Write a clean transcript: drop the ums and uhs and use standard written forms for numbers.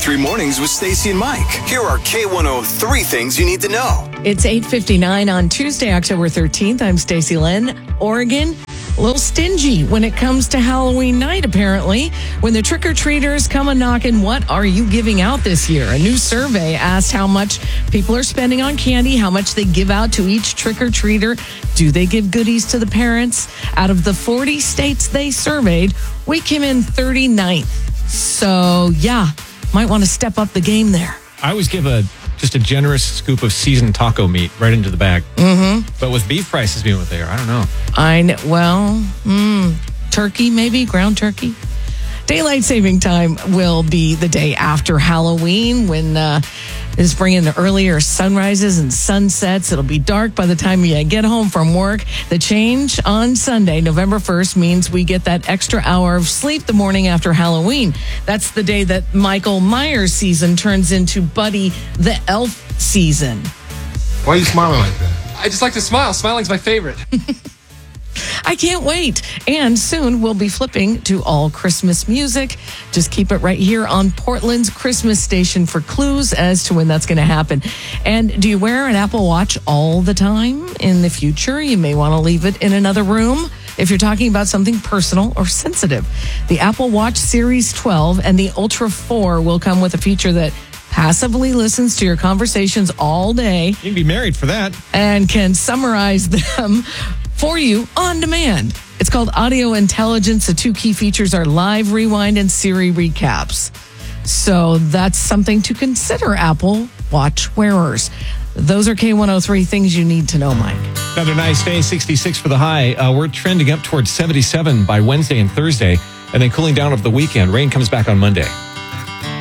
K103 Mornings with Stacey and Mike. Here are K103 things you need to know. It's 8:59 on Tuesday, October 13th. I'm Stacey Lynn. Oregon, a little stingy when it comes to Halloween night, apparently. When the trick-or-treaters come a-knocking, what are you giving out this year? A new survey asked how much people are spending on candy, how much they give out to each trick-or-treater. Do they give goodies to the parents? Out of the 40 states they surveyed, we came in 39th. So, yeah, might want to step up the game there. I always give just a generous scoop of seasoned taco meat right into the bag. Mm-hmm. But with beef prices being what they are, I don't know. I know. Well, turkey maybe, ground turkey. Daylight saving time will be the day after Halloween when it's bringing earlier sunrises and sunsets. It'll be dark by the time you get home from work. The change on Sunday, November 1st, means we get that extra hour of sleep the morning after Halloween. That's the day that Michael Myers season turns into Buddy the Elf season. Why are you smiling like that? I just like to smile. Smiling's my favorite. I can't wait. And soon we'll be flipping to all Christmas music. Just keep it right here on Portland's Christmas station for clues as to when that's going to happen. And do you wear an Apple Watch all the time? In the future, you may want to leave it in another room if you're talking about something personal or sensitive. The Apple Watch Series 12 and the Ultra 4 will come with a feature that passively listens to your conversations all day. You can be married for that. And can summarize them for you on demand. It's called Audio Intelligence. The two key features are Live Rewind and Siri Recaps. So that's something to consider, Apple Watch wearers. Those are K103 things you need to know, Mike. Another nice day, 66 for the high. We're trending up towards 77 by Wednesday and Thursday, and then cooling down over the weekend. Rain comes back on Monday.